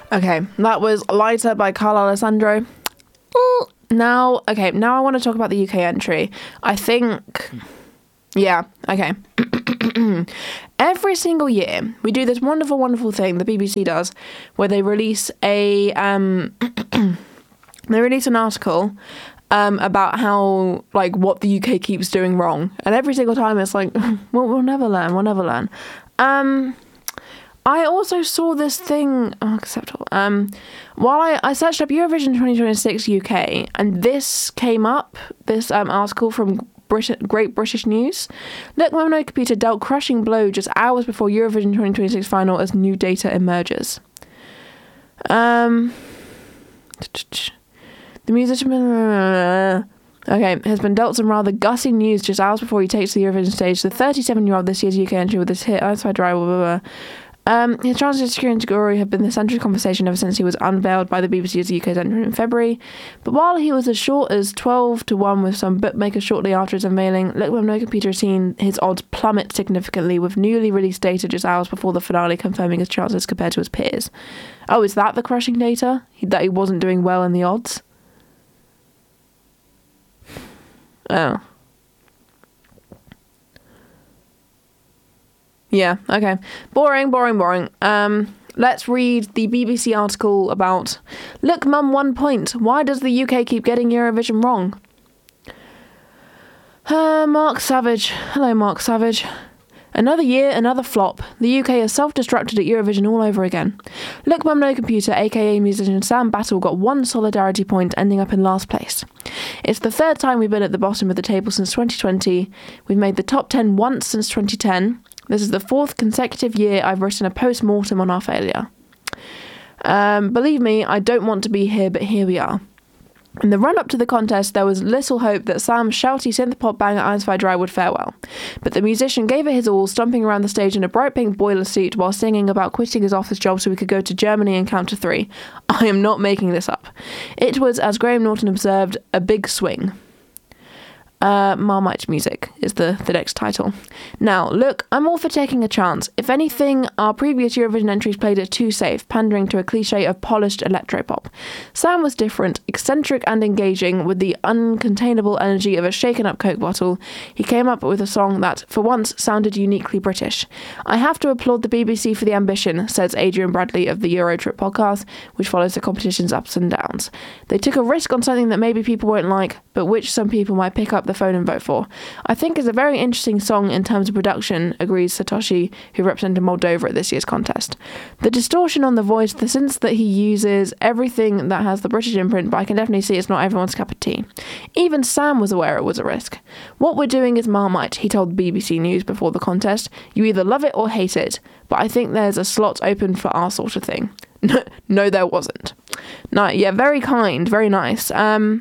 Okay, that was Lighter by Carl Alessandro. Now I want to talk about the UK entry. I think... Yeah, okay. Every single year, we do this wonderful, wonderful thing the BBC does, where they release they release an article about how, like, what the UK keeps doing wrong. And every single time it's like, we'll never learn. I also saw this thing, acceptable. While I searched up Eurovision 2026 UK, and this came up, this article from Great British News. Look, my no computer dealt crushing blow just hours before Eurovision 2026 final as new data emerges. The musician has been dealt some rather gutty news just hours before he takes the Eurovision stage. The 37-year-old this year's UK entry with his hit Outside Dry, blah, blah, blah. His chances of securing glory have been the central conversation ever since he was unveiled by the BBC as the UK's entrant in February. But while he was as short as 12-1 with some bookmakers shortly after his unveiling, Look Mum No Computer has seen his odds plummet significantly with newly released data just hours before the finale confirming his chances compared to his peers. Oh, is that the crushing data? That he wasn't doing well in the odds? Oh. Yeah, okay. Boring. Let's read the BBC article about Look Mum 1 point. Why does the UK keep getting Eurovision wrong? Mark Savage. Hello, Mark Savage. Another year, another flop. The UK has self-destructed at Eurovision all over again. Look Mum No Computer, aka musician Sam Battle, got 1 solidarity point, ending up in last place. It's the 3rd time we've been at the bottom of the table since 2020. We've made the top 10 once since 2010. This is the 4th consecutive year I've written a post-mortem on our failure. Believe me, I don't want to be here, but here we are. In the run-up to the contest, there was little hope that Sam's shouty synth-pop banger Outside Dry would fare well. But the musician gave it his all, stomping around the stage in a bright pink boiler suit while singing about quitting his office job so he could go to Germany and count to 3. I am not making this up. It was, as Graham Norton observed, a big swing. Marmite Music is the next title. Now, look, I'm all for taking a chance. If anything, our previous Eurovision entries played it too safe, pandering to a cliche of polished electropop. Sam was different, eccentric and engaging, with the uncontainable energy of a shaken-up Coke bottle. He came up with a song that, for once, sounded uniquely British. I have to applaud the BBC for the ambition, says Adrian Bradley of the Eurotrip podcast, which follows the competition's ups and downs. They took a risk on something that maybe people won't like, but which some people might pick up the phone and vote for. I think it's a very interesting song in terms of production, agrees Satoshi, who represented Moldova at this year's contest. The distortion on the voice, the synths that he uses, everything that has the British imprint, but I can definitely see it's not everyone's cup of tea. Even Sam was aware it was a risk. What we're doing is Marmite, he told BBC News before the contest. You either love it or hate it, but I think there's a slot open for our sort of thing. No, there wasn't. No, yeah, very kind, very nice.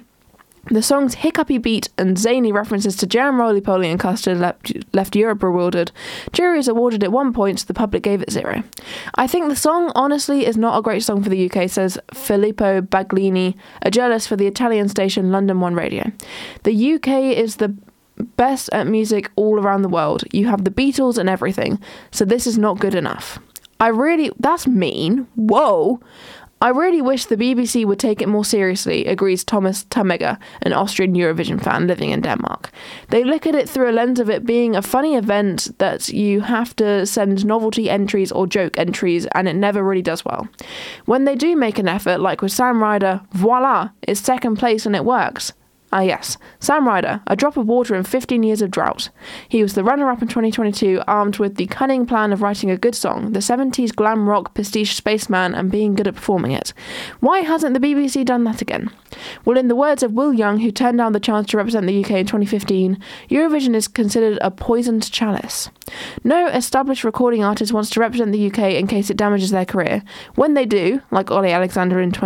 The song's hiccupy beat and zany references to jam, roly-poly and custard left Europe bewildered. Juries awarded it 1 point, the public gave it 0. I think the song, honestly, is not a great song for the UK, says Filippo Baglini, a journalist for the Italian station London One Radio. The UK is the best at music all around the world. You have the Beatles and everything, so this is not good enough. That's mean. Whoa. I really wish the BBC would take it more seriously, agrees Thomas Tamega, an Austrian Eurovision fan living in Denmark. They look at it through a lens of it being a funny event that you have to send novelty entries or joke entries, and it never really does well. When they do make an effort, like with Sam Ryder, voila, it's 2nd place and it works. Ah yes, Sam Ryder, a drop of water in 15 years of drought. He was the runner-up in 2022, armed with the cunning plan of writing a good song, the 70s glam rock pastiche spaceman, and being good at performing it. Why hasn't the BBC done that again? Well, in the words of Will Young, who turned down the chance to represent the UK in 2015, Eurovision is considered a poisoned chalice. No established recording artist wants to represent the UK in case it damages their career. When they do, like Ollie Alexander in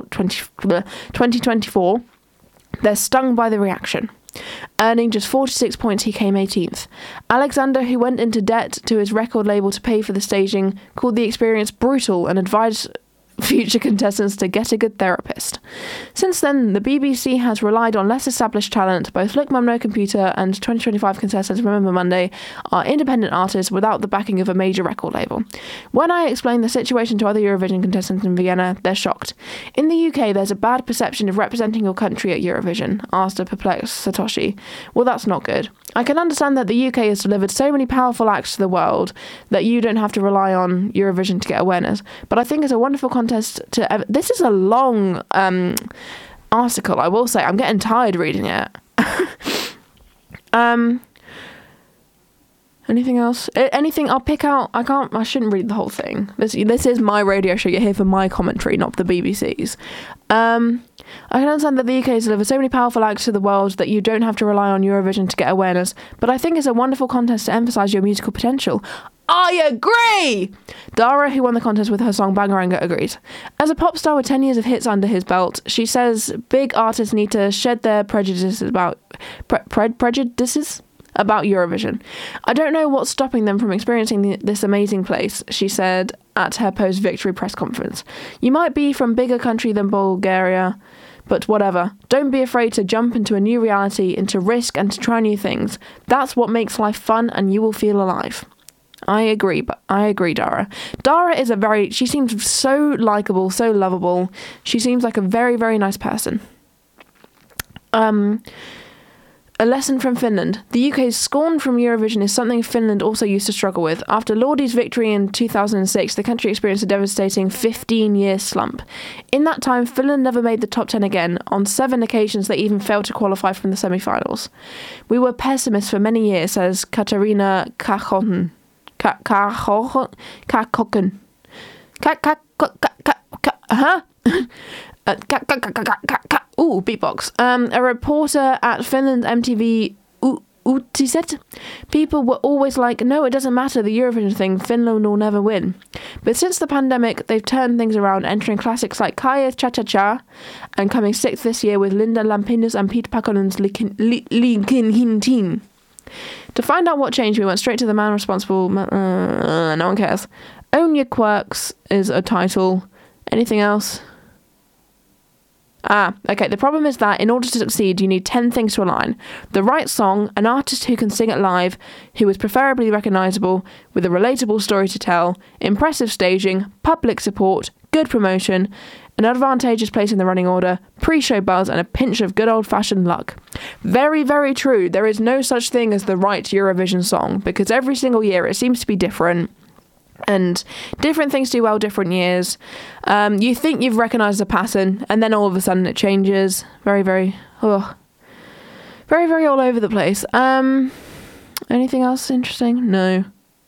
2024, they're stung by the reaction. Earning just 46 points, he came 18th. Alexander, who went into debt to his record label to pay for the staging, called the experience brutal and advised future contestants to get a good therapist. Since then, the BBC has relied on less established talent. Both Look Mum No Computer and 2025 contestants Remember Monday are independent artists without the backing of a major record label. When I explain the situation to other Eurovision contestants in Vienna, they're shocked. In the UK, there's a bad perception of representing your country at Eurovision, asked a perplexed Satoshi. Well, that's not good. I can understand that the UK has delivered so many powerful acts to the world that you don't have to rely on Eurovision to get awareness. But I think it's a wonderful contest to... This is a long article, I will say. I'm getting tired reading it. Anything else? Anything I'll pick out? I shouldn't read the whole thing. This is my radio show. You're here for my commentary, not the BBC's. I can understand that the UK has delivered so many powerful acts to the world that you don't have to rely on Eurovision to get awareness, but I think it's a wonderful contest to emphasise your musical potential. I agree! Dara, who won the contest with her song Bangaranga, agrees. As a pop star with 10 years of hits under his belt, she says big artists need to shed their prejudices about about Eurovision. I don't know what's stopping them from experiencing this amazing place, she said at her post-victory press conference. You might be from a bigger country than Bulgaria, but whatever. Don't be afraid to jump into a new reality, into risk and to try new things. That's what makes life fun and you will feel alive. I agree, Dara. Dara she seems so likeable, so lovable. She seems like a very, very nice person. A lesson from Finland. The UK's scorn from Eurovision is something Finland also used to struggle with. After Lordi's victory in 2006, the country experienced a devastating 15-year slump. In that time, Finland never made the top 10 again. On 7 occasions, they even failed to qualify from the semi-finals. We were pessimists for many years, says Katarina Kakkonen. Beatbox. A reporter at Finland's MTV Uutiset. People were always like, no, it doesn't matter, the Eurovision thing, Finland will never win. But since the pandemic, they've turned things around, entering classics like Kaya Cha Cha Cha, and coming 6th this year with Linda Lampinus and Peter Pakkonen's Liikin Hintin. To find out what changed, we went straight to the man responsible. No one cares. Own Your Quirks is a title. Anything else? Okay, the problem is that in order to succeed, you need 10 things to align. The right song, an artist who can sing it live, who is preferably recognisable, with a relatable story to tell, impressive staging, public support, good promotion, an advantageous place in the running order, pre-show buzz, and a pinch of good old-fashioned luck. Very, very true. There is no such thing as the right Eurovision song, because every single year it seems to be different. And different things do well different years. You think you've recognised a pattern, and then all of a sudden it changes. Very, very, very, very all over the place. Anything else interesting? No.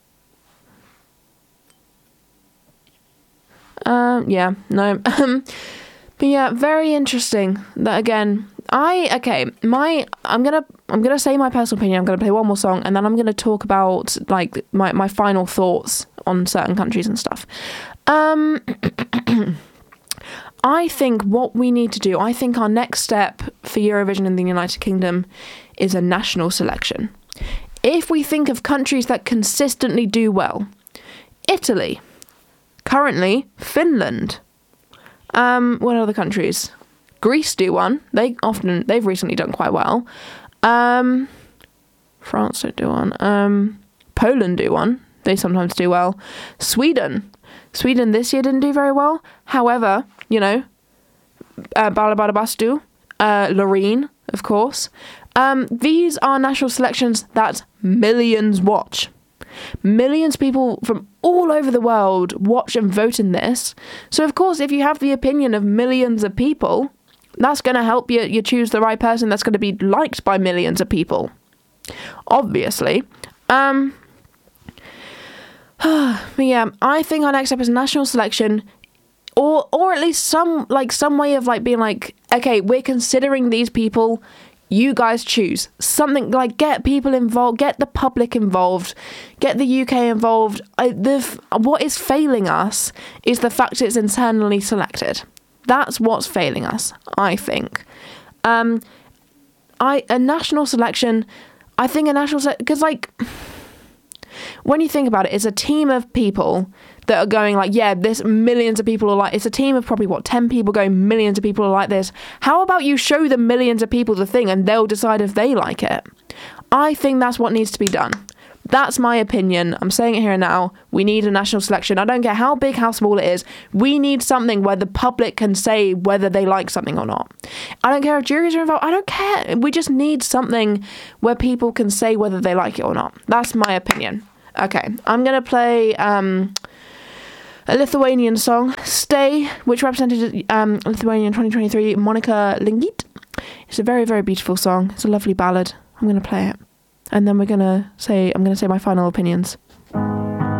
Yeah, no. But yeah, very interesting. That again, I'm gonna say my personal opinion. I'm gonna play one more song, and then I'm gonna talk about like my final thoughts on certain countries and stuff. I think what we need to do, I think our next step for Eurovision in the United Kingdom is a national selection. If we think of countries that consistently do well, Italy, currently Finland, what other countries? Greece do one. They've recently done quite well. France don't do one. Poland do one. They sometimes do well. Sweden this year didn't do very well. However, Balabadabastu, Loreen, of course. These are national selections that millions watch. Millions of people from all over the world watch and vote in this. So, of course, if you have the opinion of millions of people, that's going to help you choose the right person that's going to be liked by millions of people. Obviously. But yeah, I think our next step is national selection, or at least some way of being like, okay, we're considering these people, you guys choose. Something like get people involved, get the public involved, get the UK involved. What is failing us is the fact it's internally selected. That's what's failing us, I think. A national selection, I think a national selection, because When you think about it, it's a team of people that are going like, yeah, this millions of people are like, it's a team of probably 10 people going, millions of people are like this. How about you show the millions of people the thing and they'll decide if they like it? I think that's what needs to be done. That's my opinion. I'm saying it here and now. We need a national selection. I don't care how big, how small it is. We need something where the public can say whether they like something or not. I don't care if juries are involved. I don't care. We just need something where people can say whether they like it or not. That's my opinion. Okay, I'm going to play a Lithuanian song, Stay, which represented Lithuania in 2023, Monika Lingit. It's a very, very beautiful song. It's a lovely ballad. I'm going to play it. And then I'm going to say my final opinions.